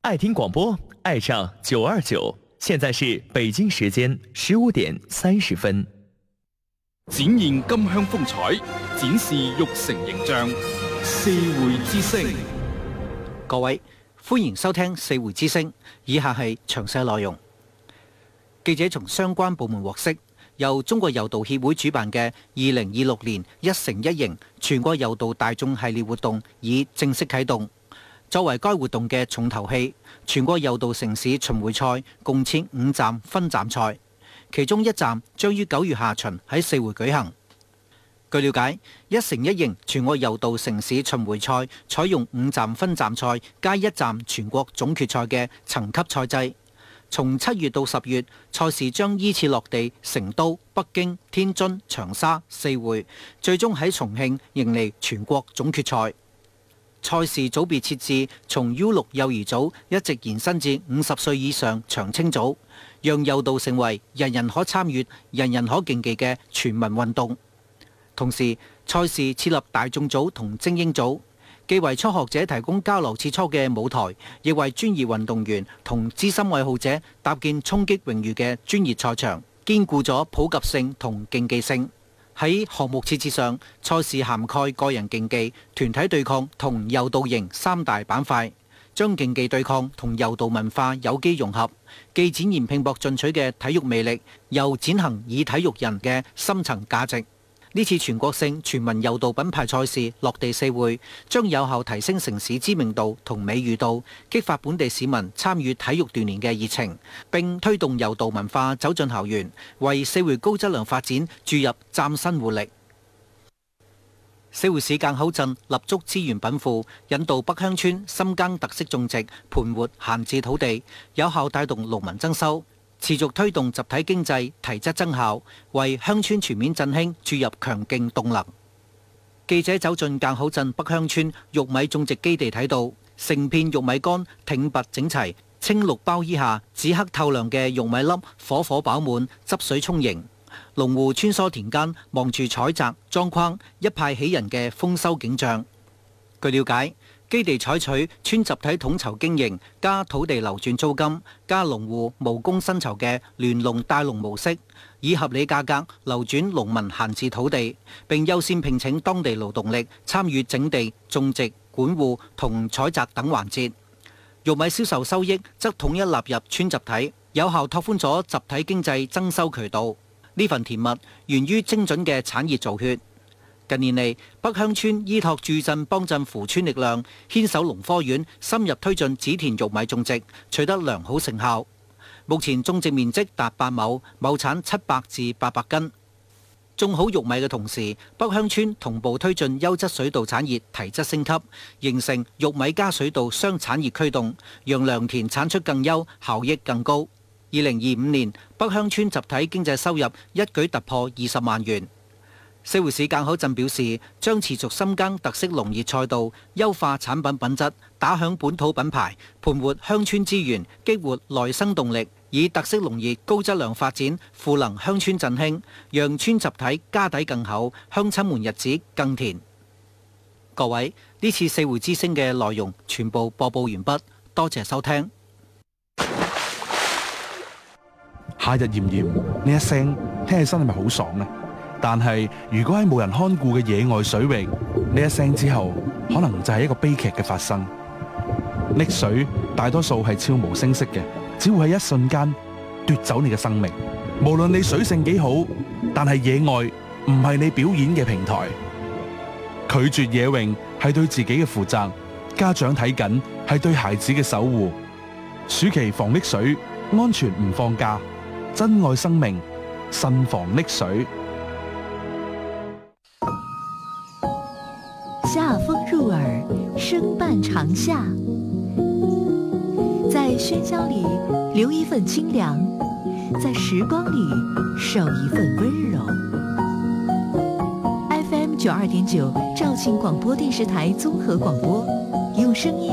爱听广播，爱上929。现在是北京時間15點30分。 展現金鄉風采，展示玉成形象。四會之聲， 各位歡迎收聽四會之聲。以下係詳細內容。記者從相關部門獲悉，由中國柔道協會主辦嘅2026年一城一營全國柔道大眾系列活動已正式啟動。作為該活動嘅重頭戲，全國柔道城市巡迴賽共設5站分站賽，其中一站將於9月下旬喺四會舉行。據了解，一城一營全國柔道城市巡迴賽採用5站分站賽加1站全國總決賽嘅層級賽制，從7月到10月，賽事將依次落地成都、北京、天津、長沙、四會，最終喺重慶迎嚟全國總決賽。賽事組別設置從 U6 幼兒組一直延伸至50歲以上長青組，讓柔道成為人人可參與、人人可競技嘅全民運動。同時，賽事設立大眾組同精英組，既為初學者提供交流切磋嘅舞台，亦為專業運動員同資深愛好者搭建衝擊榮譽嘅專業賽場，兼顧咗普及性同競技性。喺項目設置上，賽事涵蓋個人競技、團體對抗同柔道營3大板塊，將競技對抗同柔道文化有機融合，既展現拼搏進取嘅體育魅力，又展行以體育人嘅深層價值。呢次全國性全民柔道品牌賽事落地四會，將有效提升城市知名度同美譽度，激發本地市民參與體育鍛鍊嘅熱情，並推動柔道文化走進校園，為四會高質量發展注入嶄新活力。四會市澗口鎮立足資源稟賦，引導北鄉村深耕特色種植，盤活閒置土地，有效帶動農民增收，持續推動集體經濟提質增效，為鄉村全面振興注入強勁動能。記者走進澗口鎮北鄉村玉米種植基地，睇到成片玉米杆挺拔整齊，青綠包衣下紫黑透亮嘅玉米粒火火飽滿，汁水充盈。農戶穿梭田間，望住採摘裝框，一派喜人嘅豐收景象。據了解，基地採取村集體統籌經營加土地流轉租金加農戶無工薪酬嘅聯農帶農模式，以合理價格流轉農民閒置土地，並優先聘請當地勞動力參與整地、種植、管護同採摘等環節。玉米銷售收益則統一納入村集體，有效拓寬咗集體經濟增收渠道。呢份甜蜜源於精準嘅產業造血。近年嚟，北鄉村依託駐鎮幫鎮扶村力量，牽手農科院深入推進紙田玉米種植，取得良好成效。目前種植面積達8畝，畝產700至800斤。種好玉米嘅同時，北鄉村同步推進優質水稻產業提質升級，形成玉米加水稻雙產業驅動，讓良田產出更優，效益更高。2025年，北鄉村集體經濟收入一舉突破20萬元。四會市澗口鎮表示，將持續深耕特色農業賽道，優化產品品質，打響本土品牌，盤活鄉村資源，激活內生動力，以特色農業高質量發展，賦能鄉村振興，讓村集體家底更厚，鄉親們日子更甜。各位，呢次四會之聲嘅內容全部播報完畢，多謝收聽。 夏日炎炎，呢一聲聽起身係咪好爽呢？但係如果喺冇人看顧嘅野外水域，呢一聲之後，可能就係一個悲劇嘅發生。溺水大多數係悄無聲息嘅，只會喺一瞬間奪走你嘅生命。無論你水性幾好，但係野外唔係你表演嘅平台。拒絕野泳係對自己嘅負責，家長睇緊係對孩子嘅守護。暑期防溺水，安全唔放假，珍愛生命，慎防溺水。 夏風入耳，聲伴長夏。在喧囂裏留一份清涼，在時光裏守一份溫柔。FM 92.9，肇慶廣播電視台綜合廣播，用聲音